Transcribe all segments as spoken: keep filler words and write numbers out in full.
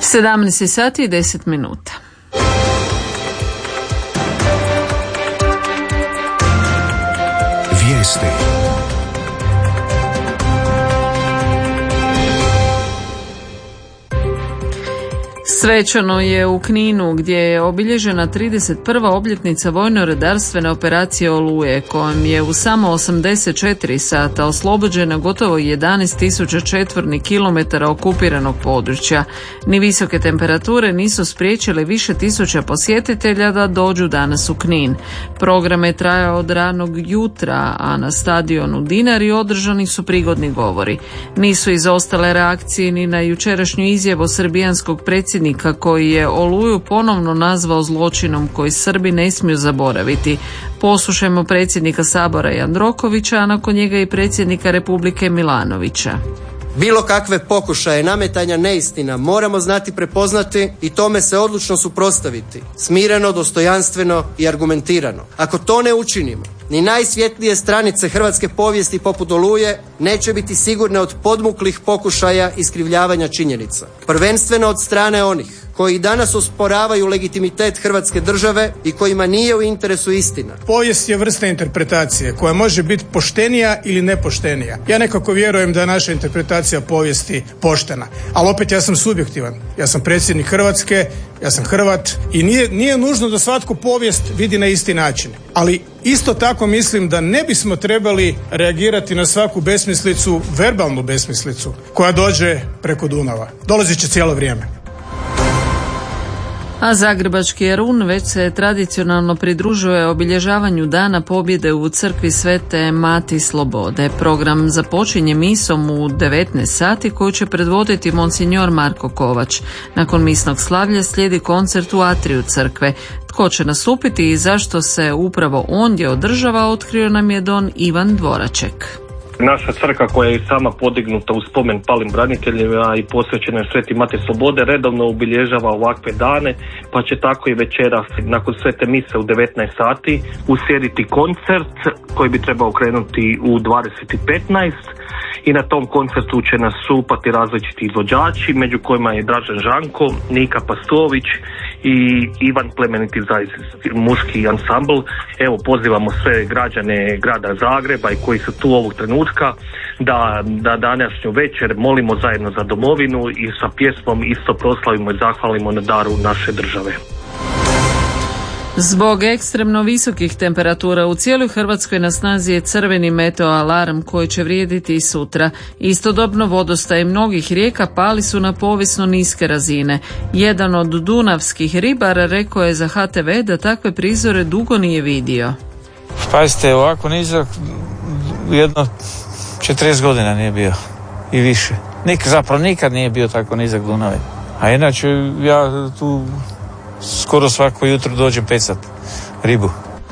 sedamnaest sati i deset minuta. Vijesti. Svečano je u Kninu gdje je obilježena trideset prva obljetnica vojno-redarstvene operacije Oluje, kojom je u samo osamdeset četiri sata oslobođena gotovo jedanaest tisuća četvornih kilometara okupiranog područja. Ni visoke temperature nisu spriječile više tisuća posjetitelja da dođu danas u Knin. Program je trajao od ranog jutra, a na stadionu Dinari održani su prigodni govori. Nisu izostale reakcije ni na jučerašnju izjavu srbijanskog predsjednika koji je Oluju ponovno nazvao zločinom koji Srbi ne smiju zaboraviti. Poslušajmo predsjednika Sabora Jandrokovića, a nakon njega i predsjednika Republike Milanovića. Bilo kakve pokušaje nametanja neistina moramo znati prepoznati i tome se odlučno suprotstaviti, smireno, dostojanstveno i argumentirano. Ako to ne učinimo, ni najsvjetlije stranice hrvatske povijesti poput Oluje neće biti sigurne od podmuklih pokušaja iskrivljavanja činjenica. Prvenstveno od strane onih koji danas osporavaju legitimitet Hrvatske države i kojima nije u interesu istina. Povijest je vrsta interpretacije koja može biti poštenija ili nepoštenija. Ja nekako vjerujem da je naša interpretacija povijesti poštena, ali opet ja sam subjektivan. Ja sam predsjednik Hrvatske, ja sam Hrvat i nije, nije nužno da svatko povijest vidi na isti način. Ali isto tako mislim da ne bismo trebali reagirati na svaku besmislicu, verbalnu besmislicu koja dođe preko Dunava. Dolazit će cijelo vrijeme. A zagrebački Jarun već se tradicionalno pridružuje obilježavanju Dana pobjede u crkvi Svete Mati Slobode. Program započinje misom u devetnaest sati koju će predvoditi monsinjor Marko Kovač. Nakon misnog slavlja slijedi koncert u atriju crkve. Tko će nastupiti i zašto se upravo ondje održava, otkrio nam je don Ivan Dvoraček. Naša crkva koja je sama podignuta u spomen palim braniteljima i posvećena je Sveti Mati Slobode redovno obilježava ovakve dane, pa će tako i večeras nakon svete mise u devetnaest sati uslijediti koncert koji bi trebao krenuti u dvadeset i petnaest i na tom koncertu će nastupati različiti izvođači, među kojima je Dražen Žanko, Nika Pastović i Ivan Plemeniti Zajc, muški ansambl. Evo, pozivamo sve građane grada Zagreba i koji su tu ovog trenutka da, da današnju večer molimo zajedno za domovinu i sa pjesmom isto proslavimo i zahvalimo na daru naše države. Zbog ekstremno visokih temperatura u cijeloj Hrvatskoj na snazi je crveni meteo alarm koji će vrijediti i sutra. Istodobno vodostaj mnogih rijeka pali su na povijesno niske razine. Jedan od dunavskih ribara rekao je za H T V da takve prizore dugo nije vidio. Pazite, ovako nizak jedno četrdeset godina nije bio i više. Nik, zapravo nikad nije bio tako nizak Dunav. A inače ja tu skoro svako jutro dođem pecat ribu.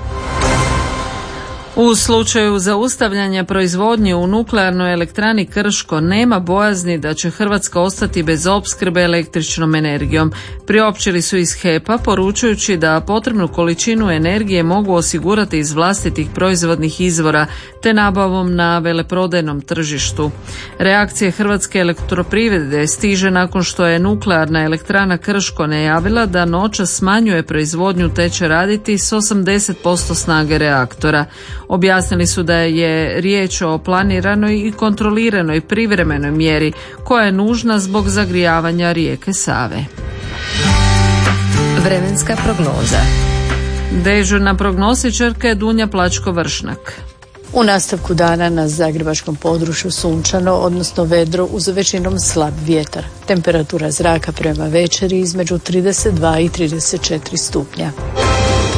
U slučaju zaustavljanja proizvodnje u nuklearnoj elektrani Krško nema bojazni da će Hrvatska ostati bez opskrbe električnom energijom. Priopćili su iz H E P-a poručujući da potrebnu količinu energije mogu osigurati iz vlastitih proizvodnih izvora te nabavom na veleprodajnom tržištu. Reakcija Hrvatske elektroprivrede stiže nakon što je nuklearna elektrana Krško najavila da noćas smanjuje proizvodnju te će raditi s osamdeset posto snage reaktora. Objasnili su da je riječ o planiranoj i kontroliranoj privremenoj mjeri koja je nužna zbog zagrijavanja rijeke Save. Vremenska prognoza. Dežurna prognostičarka je Dunja Plačko-Vršnak. U nastavku dana na zagrebačkom području sunčano, odnosno vedro uz većinom slab vjetar. Temperatura zraka prema večeri između trideset dva i trideset četiri stupnja.